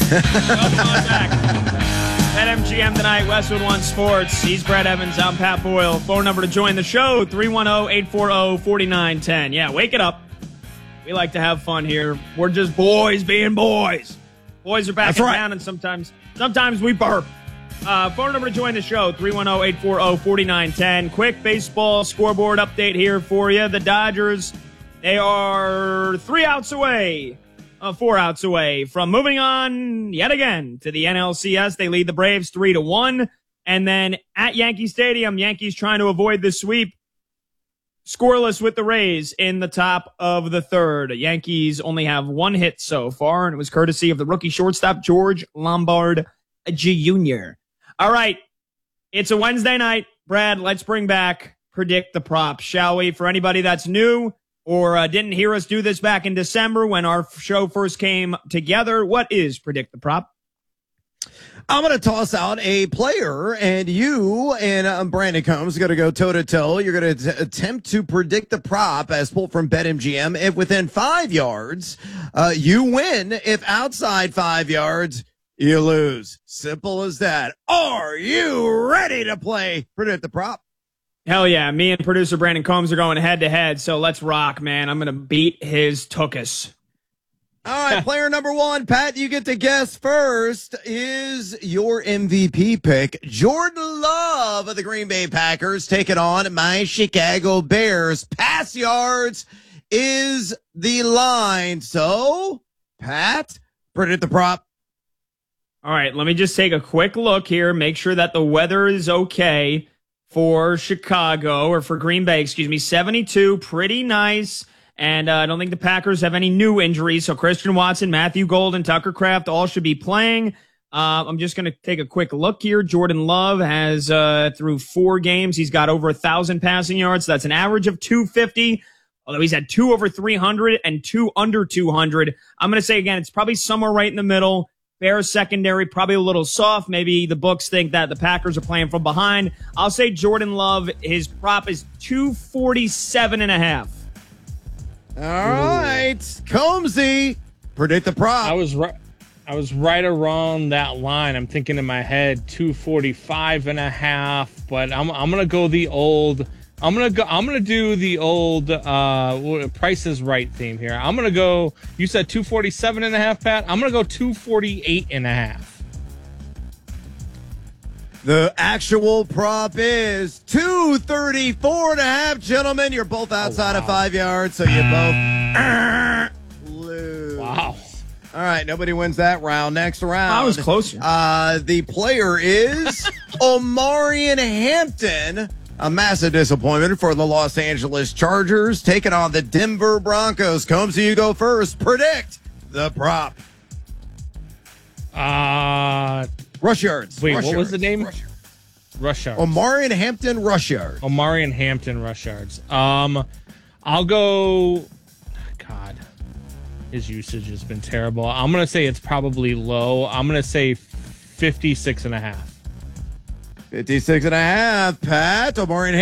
Welcome on back. BetMGM tonight, Westwood One Sports. He's Brett Evans. I'm Pat Boyle. Phone number to join the show, 310-840-4910. Yeah, wake it up. We like to have fun here. We're just boys being boys. Boys are back in town, and sometimes we burp. Phone number to join the show, 310-840-4910. Quick baseball scoreboard update here for you. The Dodgers, they are 4 outs away from moving on yet again to the NLCS. They lead the Braves 3-1. And then at Yankee Stadium, Yankees trying to avoid the sweep. Scoreless with the Rays in the top of the third. Yankees only have 1 hit so far, and it was courtesy of the rookie shortstop, George Lombard Jr. All right, it's a Wednesday night. Brad, let's bring back Predict the Prop, shall we? For anybody that's new or didn't hear us do this back in December when our show first came together, what is Predict the Prop? I'm going to toss out a player, and you and Brandon Combs are going to go toe-to-toe. You're going to attempt to predict the prop as pulled from BetMGM. If within 5 yards, you win. If outside 5 yards, you lose. Simple as that. Are you ready to play Predict the Prop? Hell yeah. Me and producer Brandon Combs are going head-to-head, so let's rock, man. I'm going to beat his tuchus. All right, player number 1, Pat, you get to guess first. Is your MVP pick Jordan Love of the Green Bay Packers taking on my Chicago Bears? Pass yards is the line. So, Pat, predict the prop. All right, let me just take a quick look here, make sure that the weather is okay for Chicago, or for Green Bay, 72, pretty nice. And I don't think the Packers have any new injuries. So Christian Watson, Matthew Golden, Tucker Kraft all should be playing. I'm just going to take a quick look here. Jordan Love has, through 4 games, he's got over 1,000 passing yards. So that's an average of 250. Although he's had 2 over 300 and 2 under 200. I'm going to say again, it's probably somewhere right in the middle. Bears secondary, probably a little soft. Maybe the books think that the Packers are playing from behind. I'll say Jordan Love, his prop is 247.5. All right, Combsy, predict the prop. I was right around that line. I'm thinking in my head 245.5, but I'm gonna go the old. I'm gonna do the old Price is Right theme here. I'm gonna go. You said 247.5, Pat. I'm gonna go 248.5. The actual prop is 234.5, gentlemen. You're both outside of 5 yards, so you both lose. Wow. All right, nobody wins that round. Next round. I was closer. The player is Omarion Hampton. A massive disappointment for the Los Angeles Chargers, taking on the Denver Broncos. Combs, you go first. Predict the prop. Rush yards. Wait, rush what yards. was the name? Rush yards. Omarion Hampton rush yards. Omarion Hampton rush yards. I'll go. God, his usage has been terrible. I'm gonna say it's probably low. I'm gonna say 56.5. 56.5. Pat, Omarion